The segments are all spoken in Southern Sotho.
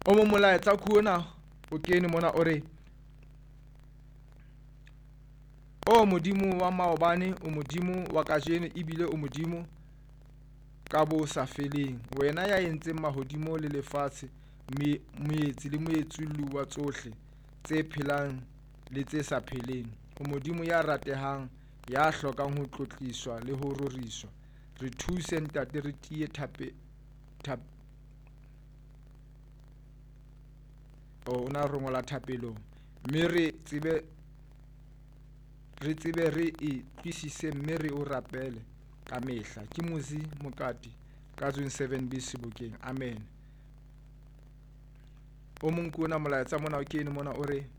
o mo molaetsa kuona o kene mona o re o modimo wa maobane, o modimo wa kajeno, ebile o modimo ka bo sa feleng. Wena ya entseng mahodimo le lefatshe, moetsi le moetsulli wa tsohle tse phelang le tse sa pheleng. O modimo ya ratehang, ya hlokang ho tlotliswa le ho roriswa. Re thuse ntate, re tiye ona re ngola thapelong, mme re tsebe re e twisise, mme re o rapele ka mehla. Ke Mosi Mokati ka Zone 7B Sebokeng. Amen. O mong ke ona molaetsa mona o kene mona o re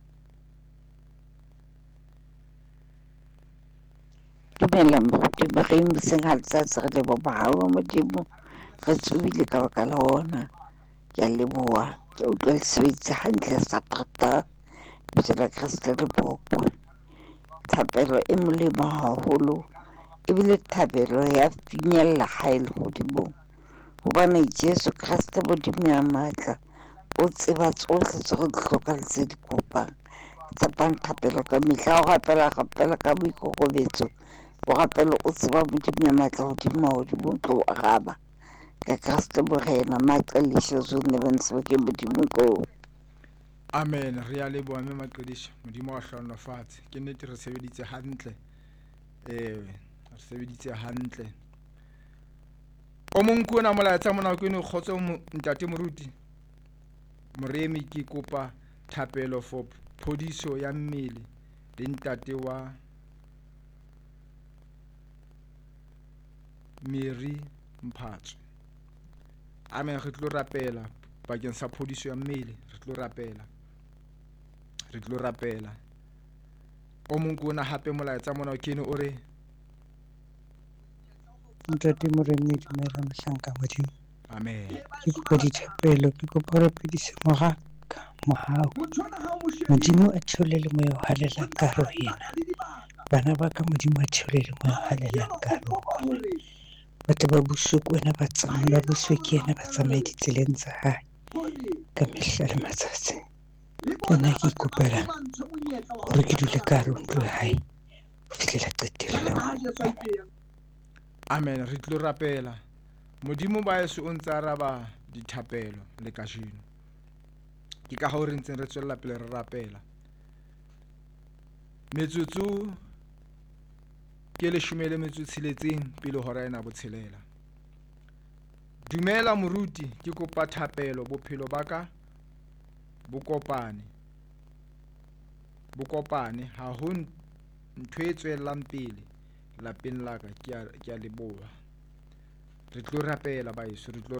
dumela modimo re imuseng ha letsatsi re leboha haholo modimo re tsebile ka baka la ona. Ke a leboha, ke utlwa le sebeditse hantle Sateretaha lebitso la Kreste le bokwe. Thapelo e molemo haholo, ebile thapelo ya finyella ha e le hodimong, hobane Jesu Kreste modimo ya matla o tseba tsohle tse re di hlokang le tse di kopang. Tshepang thapelo ka mehla, o rapela ka boikokobetso, o rapela o tseba modimo ya matla hodimo o tlo araba ka Kreste Morena. Maqalisho Zone 11 Sebokeng modimo ko. amen. Re a leboha mme Maqedisho, modimo wa hlohonolofatse. Ke nnete re sebeditse hantle, re sebeditse hantle. O mong ke ona molaetsa mona o kene kgotso ntate moruti Moremi, ke kopa thapelo for phodiso ya mmele le ntate wa Mary Mphatswe. Amen. Re tlo rapela bakeng sa phodiso ya mmele, re tlo rapela. O mong ke ona hape molaetsa mona o kene o re Ntate Moremi, dumela mohlanka modimo. amen. Ke kopa dithapelo, ke kopa re phedise moraka mohau. Modimo a theole le moya o halelang ka hare ho yena. Bana ba ka modimo a theole le moya o halelang ka hare ho bona. Ba tle ba buswe ke wena, ba buswe ke yena, ba tsamaye ditseleng tsa hae ka mehla le matsatsi. Ke nna ke ikopela hore ke dule ka hare ho ntlo ya hae ho fihlela qetello. Amen. Re tlo rapela. Modimo ba yeso o ntse araba dithapelo le kajeno. Ke ka hao re ntseng re tswella pele re rapela. Metsotso ke 16 pele hora ena botshelela. Dumela moruti, ke kopa thapelo, bophelo ba ka bo kopane ha ho ntho e tswellang pele lapeng la ka. Ke a leboha. Re tlo rapela baeso, re tlo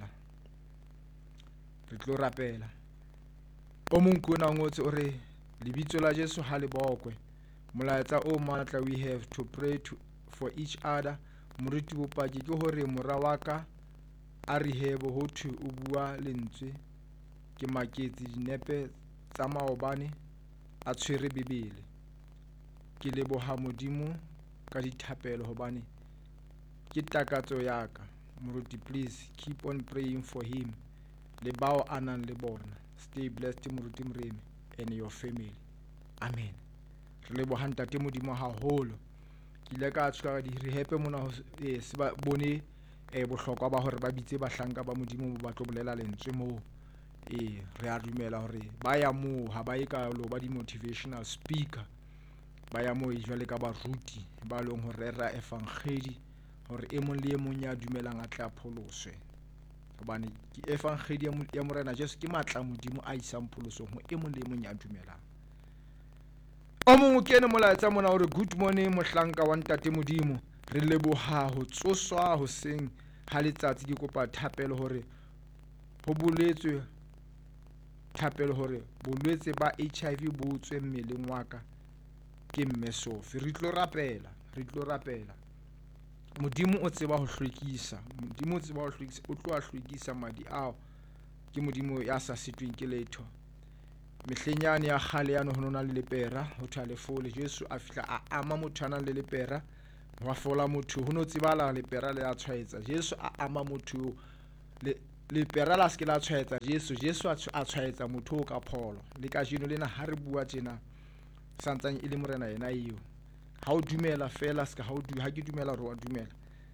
rapela. O mong ke ona ngotse o re lebitso la Jesu ha le bokwe. Molaetsa o matla, we have to pray for each other. Moruti bopaki ke hore mora wa ka a rehebo ho thwe o bua lentswe, ke maketse dinepe tsa maobane a tshwere bebele. Ke leboha modimo ka dithapelo hobane ke takatso ya ka. Moruti, please keep on praying for him le bao a nang le bona. Stay blessed Moruti Moremi and your family. Amen. Re leboha ntate modimo haholo. Ke ile ka tshwara direhepe mona se ba bone bohlokwa ba hore ba bitse bahlanka ba modimo ba tlo bolela lentswe moo. Re a dumela hore ba ya moo, ha ba e ka lo ba di-motivational speaker, ba ya moo jwale ka baruti ba leng ho rera evangeli hore e mong le e mong ya dumelang a tla pholoswe, hobane ke evangeli ya morena Jesu ke matla modimo a isang pholosong ho e mong le e mong ya dumelang. O mong o kene molaetsa mona hore good morning mohlanka wa ntate modimo, re leboha ho tsoswa hoseng ha letsatsi. Ke kopa thapelo hore ho boletswe thapelo hore bolwetse ba HIV bo tswe mmeleng wa ka. Ke mme Sofi. Re tlo rapela. Modimo o tseba ho hlwekisa, o tlo a hlwekisa madi ao. Ke modimo ya sa sitweng ke letho. Mehlenyane ya kgale yano ho nona le lepera, ho thwa lefole. Jesu a fihla a ama motho a nang le lepera, wa fola motho. Ho no tsebala lepera le a tshwaetsa. Jesu a ama motho lepera la se ke la tshwaetsa Jesu a tshwaetsa motho o ka pholo. Le ka jeno lena ha re bua tjena santsane e le morena yena eo. Ha o dumela fela se ka ha ke dumela hore wa dumela,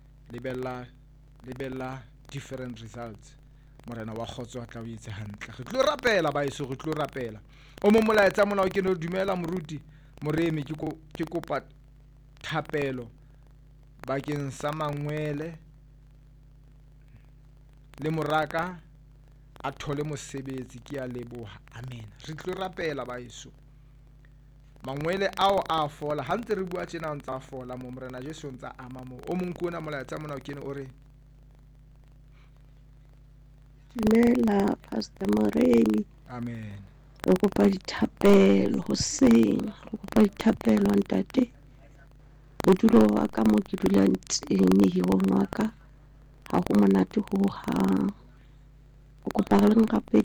lebella different results. Morena wa kgotso a tla o etse hantle. Re tlo rapela baeso, re tlo rapela. O mo molaetsa mona o ke no dumela moruti moremi ke kopa thapelo bakeng sa mangwele le moraka a thole mosebetsi, ke a leboha, amen. Re tlo rapela baeso, mangwele ao a fola ha ntse re bua tjena o ntsa fola mo morena Jesu ntsa ama mo. O mong ke ona molaetsa mona o kene o re dumela Pastor Moremi, amen. re kopa dithapelo hoseng, re kopa dithapelo ntate. Bodulo wa ka mo ke dulang teng mehirong wa ka ha ho monate ho hang. Re kopa re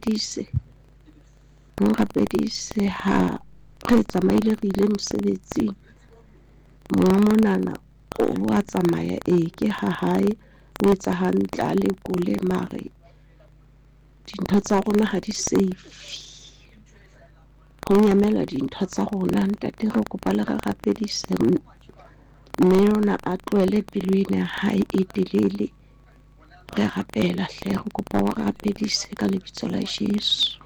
nrapedise ha re tsamaile re ile mosebetsing. Monana o a tsamaya ke ha hae o etsa hantle a lekole mare dintho tsa rona ha di safe. Ho nyamela dintho tsa rona ntate, re kopa le re rapedise mme yona a tlohele pelo ena ya hae e telele. Re rapela hle, re kopa o rapedise ka lebitso la Jesu.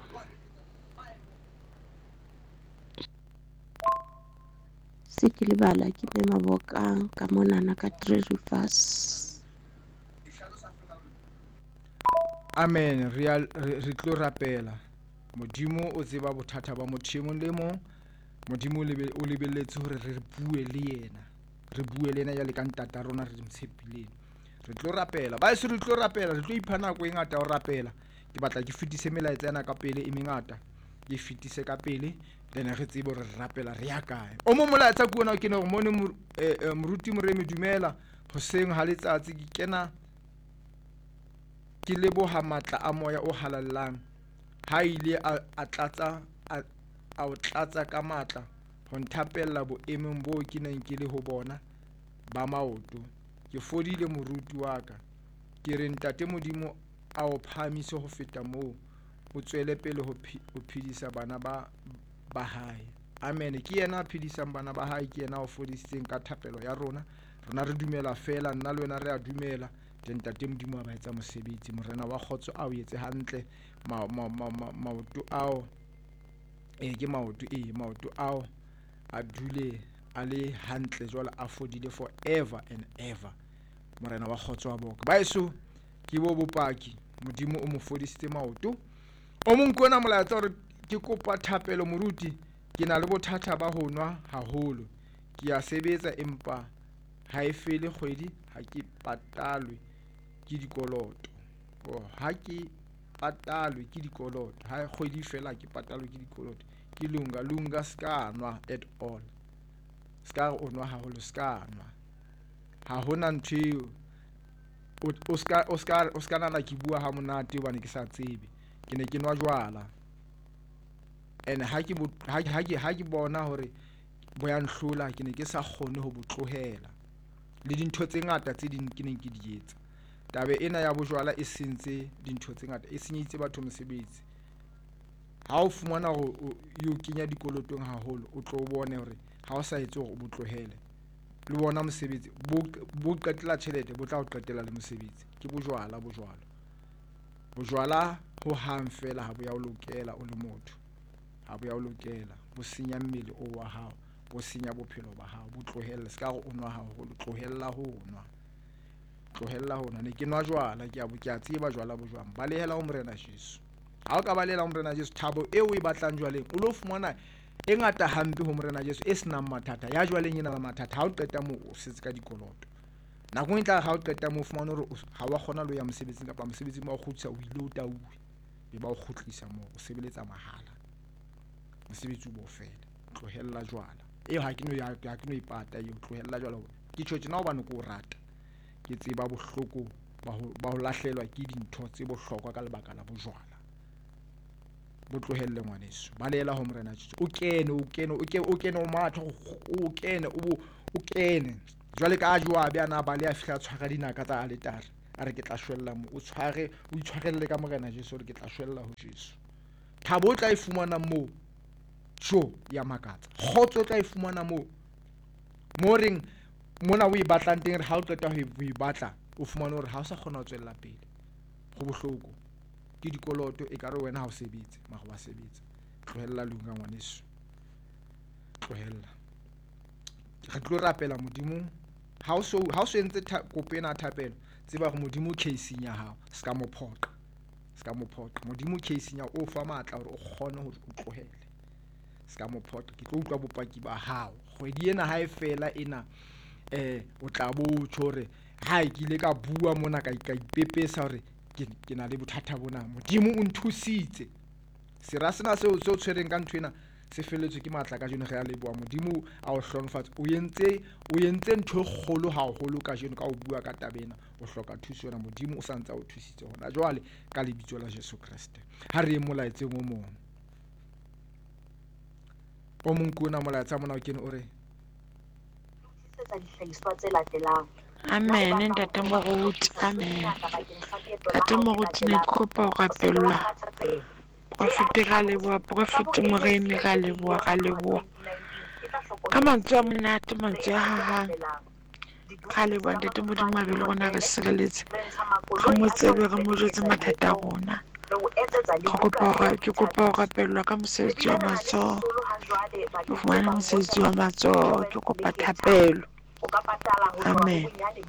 Se ke lebala ke me Mabokang ka monana ka 3 Rivers. Amen. Re tlo rapela. Modimo o tseba bothata ba motho e mong le mong. Modimo o lebelletse hore re bue le yena. Re bue le yena ya le ka ntata rona re mtshepileng. Re tlo rapela. Ba se re tlo rapela, re tlo ipha nako e ngata ho rapela. Ke batla ke fetise melaetsa ena ka pele e mengata. Ke fetise ka pele lena re tsebe hore re rapela re ya kae. O mo molaetsa ke ona o kene hore mone moruti moremi dumela hoseng ha letsatsi ke kena ke leboha matla a moya o halallang. Ha ile a tlatsa ka matla ho nthapella boemong boo ke neng ke le ho bona ba maoto. Ke fodile moruti wa ka, ke re ntate Modimo a o phahamise ho feta moo, o tswele pele ho phedisa bana ba hae. Amen. Ke yena a phedisang bana ba hae, ke yena o fodisitseng ka thapelo ya rona. Rona re dumela fela, nna le wena re a dumela. Ntate Modimo a ba etsa mosebetsi, morena wa kgotso a o etse hantle. Maoto ao ke maoto ao a dule a le hantle jwale a fodile forever and ever. Morena wa kgotso wa boka baeso ke bo bopaki, Modimo o mo fodisitse maoto. O mong kona molaetsa hore ke kopa thapelo moruti, ke na le bothata ba ho nwa haholo. Ke a sebetsa empa ha e fele kgwedi ha ke patalwe ke dikoloto. Ha ke patalwe ke dikoloto, ha kgwedi fela ke patalwe ke dikoloto. Ke lunga ska nwa at all. Ska o nwa haholo, ska nwa. Ha hona ntho eo o ska nana ke bua ha monate hobane ke sa tsebe. Ke ne ke nwa jwala. And ha ke bona hore bo ya nhlola, ke ne ke sa kgone ho botlohela. Le dintho tse ngata tse ding ke neng ke di etsa. Tabe ena ya bojwala e sentse dintho tse ngata, e senyitse batho mosebetsi. Ha o fumana hore o kenya dikolotong haholo, o tlo bone hore ha o sa etse hore o botlohele. Le bona mosebetsi bo qetela tjhelete, bo tla o qetela le mosebetsi. Ke bojwala. Bojwala ho hang fela ha bo ya o lokela o le motho. Ha bo ya o lokela, bo senya mmele o wa hao, bo senya bophelo ba hao. Bo tlohelle ska re o nwa haholo, tlohella ho nwa. Ne ke nwa jwala, ke a tseba jwala bo jwang. Balehela ho morena Jesu. Ha o ka balehela ho morena Jesu, thabo eo e batlang jwaleng o lo fumana e ngata hampe ho morena Jesu e senang mathata. Ya jwaleng ena le mathata, ha o qeta moo o setse ka dikoloto. Nakong e tla ha o qeta moo o fumana hore ha wa kgona le ho ya mosebetsing, kapa mosebetsing ba o kgutlisa o ile o tauwe. Be ba o kgutlisa moo o sebeletsa mahala. Mosebetsi o bo fela. Tlohella jwala. Eo ha ke no ipata eo, tlohella jwala. Ke tjho tjena hobane ke o rata. Ke tseba bohloko ba ho lahlehelwa ke dintho tse bohlokwa ka lebaka la bojwala. Bo tlohelle ngwaneso. Balehela ho morena Jesu. O kene o matha, o kene. Jwale ka a joa be ana bale a fihla tshwara dinaka tsa aletare. a re ke tla shwella mo, o itshwarelle ka Morena Jesu, re ke tla shwella ho Jesu. Thabo o tla e fumana moo, sure, ya makatsa. Kgotso o tla e fumana moo, mo reng mona o e batlang teng, re ha o qeta ho e batla o fumane hore ha o sa kgona ho tswella pele, go bohloko, ke dikoloto, e ka re wena ha o sebetse, mara wa sebetsa. Tlohella lunga ngwaneso, tlohella. Re tlo rapela Modimo, ha o so entse kopo ena thapelo, tseba hore Modimo casing ya hao, ska mo phoqa. Modimo casing ya o fa matla hore o kgone ho tlohela, ska mo phoqa. Ke tlo utlwa bopaki ba hao kgwedi ena ha e fela ena, o tla botjho hore ha ke ile ka bua mona ka ipepesa hore ke na le bothata bona, Modimo o nthusitse. Sera sena seo tshwereng ka nthwena se felletswe ke matla ka jeno, re a leboha Modimo a o hlonofatse. O entse ntho e kgolo haholo ka jeno ka o bua ka tabena, o hloka thuso yona, Modimo o sa ntse o thusitse hona jwale ka lebitso la Jesu Kriste. Ha re molaetseng o mong ke ona molaetsa mona o kene o re dihlahiswa tse latelang. Amen, ntate moruti, amen. Ntate moruti, ne ke kopa ho rapellwa Profete ra leboha, Profete Moremi ra leboha, ka mantswe a monate, mantswe a hahang, ra leboha ntate Modimo a be le rona re sireletse, re mo tsebe, re mo jwetse mathata a rona. Ke kopa ho rapellwa ka mosebetsi wa matsoho, ke fumane mosebetsi wa matsoho, ke kopa thapelo. Amen.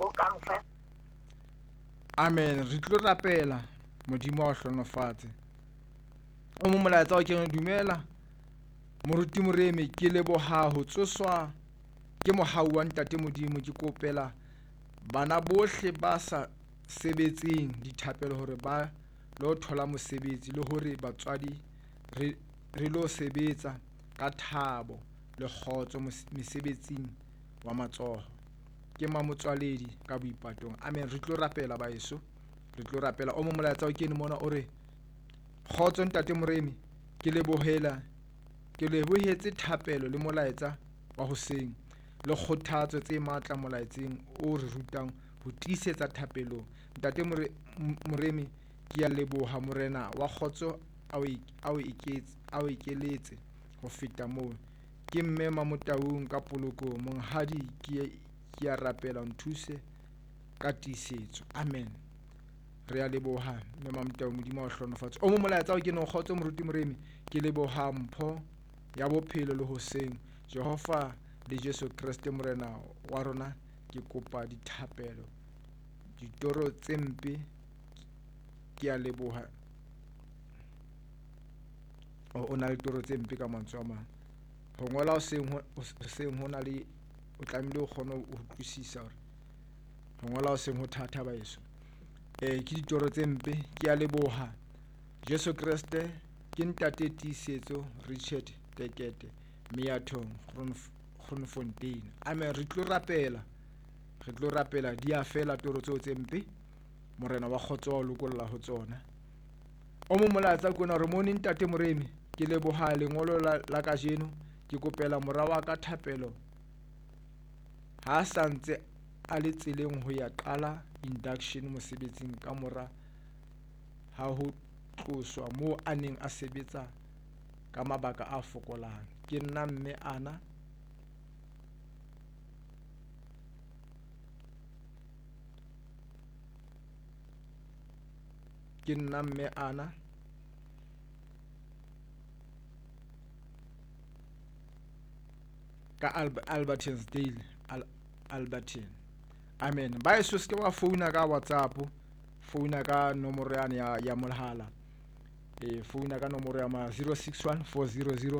Amen. Re tlo rapela Modimo a o hlonofatse. O mo molaetsa o kene, dumela moruti Moremi, ke leboha ho tsoswa ke mohau wa ntate Modimo. Ke kopela bana bohle ba sa sebetseng dithapelo hore ba lo thola mosebetsi, le hore batswadi re lo sebetsa ka thabo le kgotso mesebetsing wa matsoho. Ke mamotswaledi ka boipatong. Amen. Re tlo rapela baeso, re tlo rapela. O mo molaetsa o kene mona o re, kgotso ntate Moremi, ke lebohetse thapelo le molaetsa wa hoseng le kgothatso tse matla molaetseng o re rutang ho tiisetsa thapelong. Ntate Moremi, ke a leboha morena wa kgotso a o ekeletse ho feta moo. Ke mme Mamotaung ka poloko, monghadi ke a rapela nthuse ka tiisetso. Amen. Re a leboha mme Mamotaung, Modimo wa hlonofatse. O mo molaetsa o kene, kgotso moruti Moremi, ke leboha mpho ya bophelo le hoseng, Jehova le Jesu Kriste morena wa rona. Ke kopa dithapelo, ditoro tse mpe, ke a leboha. O na le toro tse mpe ka mantswe a mang. Ho ngola hoseng ho na le, o tlamehile o kgone ho utlwisisa hore ho ngola hoseng ho thata baeso. Ke ditoro tse mpe, ke a leboha Jesu Kriste. Ke ntate Tiisetso Richard Tekete, Meathong Groenfontein. Amen. Re tlo rapela di a fela toro tseo tse mpe, morena wa kgotso wa o lokolla ho tsona. O mo molaetsa kona hore mone ntate Moremi, ke leboha lengolo la kajeno. Ke kopela mora wa ka thapelo ha sa ntse a le tseleng ho ya qala induction mosebetsing ka mora ha ho tloswa moo a neng a sebetsa ka mabaka a fokolang. Ke nna mme Ana, ka Albertinsdale, Albertine. Amen. Ba eso se ke wa founa ka WhatsApp, founa ka nomoro yane ya mohala, founa ka nomoro ya 061 400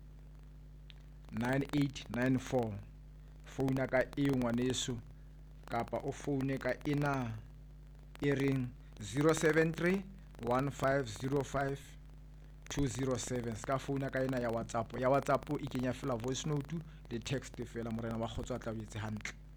9894. Founa ka eo ngwaneso, kapa o foune ka ena e reng 073 1505 207. Ska founa ka ena ya WhatsApp e kenya fela voice note le text fela, morena wa kgotso a tla o etse hantle.